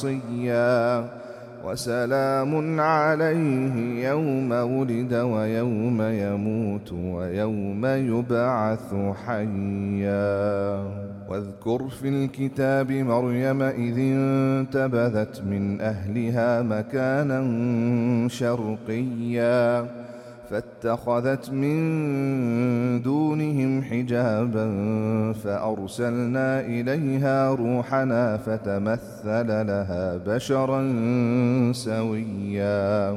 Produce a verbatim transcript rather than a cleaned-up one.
عصيا وسلام عليه يوم ولد ويوم يموت ويوم يبعث حيا. واذكر في الكتاب مريم إذ انتبذت من أهلها مكانا شرقيا فاتخذت من دونهم حجابا فأرسلنا إليها روحنا فتمثل لها بشرا سويا.